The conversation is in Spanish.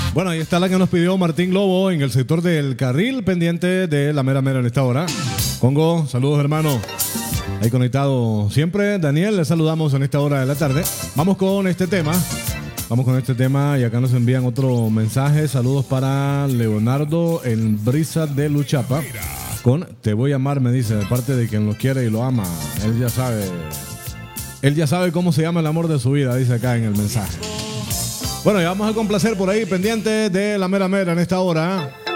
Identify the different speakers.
Speaker 1: Bueno, ahí está la que nos pidió Martín Lobo en el sector del Carril, pendiente de la mera mera en esta hora. Congo, saludos hermano. Ahí conectado siempre. Daniel, le saludamos en esta hora de la tarde. Vamos con este tema. Y acá nos envían otro mensaje. Saludos para Leonardo en Brisa de Luchapa. Con Te voy a amar, me dice, de parte de quien lo quiere y lo ama. Él ya sabe cómo se llama el amor de su vida, dice acá en el mensaje. Bueno, ya vamos a complacer por ahí, pendiente de la mera mera en esta hora.